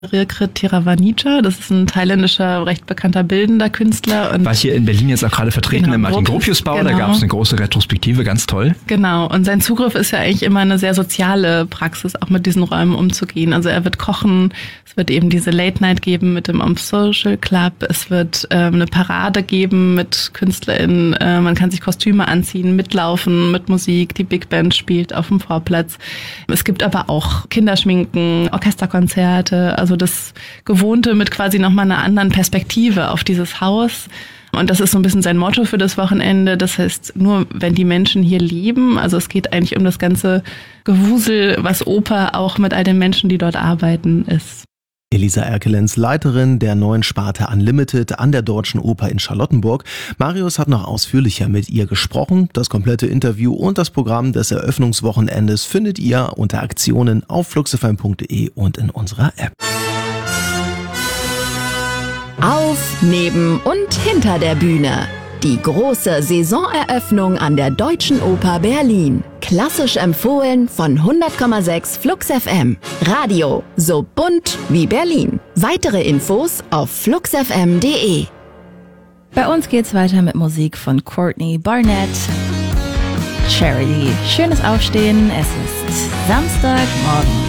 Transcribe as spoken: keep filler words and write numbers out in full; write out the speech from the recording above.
Rirkrit Tiravanija, das ist ein thailändischer, recht bekannter bildender Künstler. Und war hier in Berlin jetzt auch gerade vertreten genau, im Martin-Gropius-Bau, genau. Da gab es eine große Retrospektive, ganz toll. Genau, und sein Zugriff ist ja eigentlich immer eine sehr soziale Praxis, auch mit diesen Räumen umzugehen. Also er wird kochen, es wird eben diese Late-Night geben mit dem Om Social Club, es wird ähm, eine Parade geben mit KünstlerInnen, äh, man kann sich Kostüme anziehen, mitlaufen mit Musik, die Big Band spielt auf dem Vorplatz. Es gibt aber auch Kinderschminken, Orchesterkonzerte, also das Gewohnte mit quasi nochmal einer anderen Perspektive auf dieses Haus. Und das ist so ein bisschen sein Motto für das Wochenende. Das heißt, nur wenn die Menschen hier leben, also es geht eigentlich um das ganze Gewusel, was Oper auch mit all den Menschen, die dort arbeiten, ist. Elisa Erkelenz, Leiterin der neuen Sparte Unlimited an der Deutschen Oper in Charlottenburg. Marius hat noch ausführlicher mit ihr gesprochen. Das komplette Interview und das Programm des Eröffnungswochenendes findet ihr unter Aktionen auf fluxfm punkt de und in unserer App. Auf, neben und hinter der Bühne. Die große Saisoneröffnung an der Deutschen Oper Berlin. Klassisch empfohlen von hundert Komma sechs Flux F M. Radio, so bunt wie Berlin. Weitere Infos auf fluxfm punkt de. Bei uns geht's weiter mit Musik von Courtney Barnett. Charity. Schönes Aufstehen, es ist Samstagmorgen.